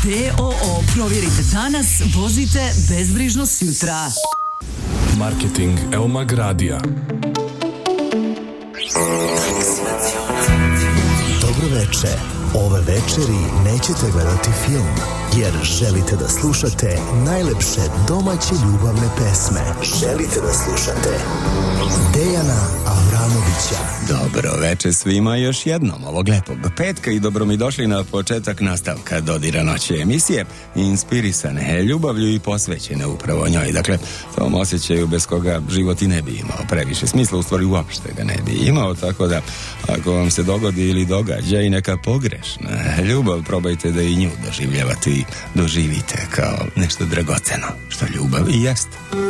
d.o.o. Provjerite danas, vozite bezbrižno sutra. Marketing Eumag Radija. Dobro veče. Ove večeri nećete gledati film, jer želite da slušate najlepše domaće ljubavne pesme. Želite da slušate Dejana Avramovića. Dobro veče svima još jednom ovog lepog petka i dobro mi došli na početak nastavka Dodira noći emisije, inspirisane ljubavlju i posvećene upravo njoj. Dakle, tom osjećaju bez koga život i ne bi imao previše smisla, u stvari uopšte ga ne bi imao, tako da ako vam se dogodi ili događa i neka pogrešna ljubav, probajte da i nju doživljavate i doživite kao nešto dragoceno, što ljubav i jeste.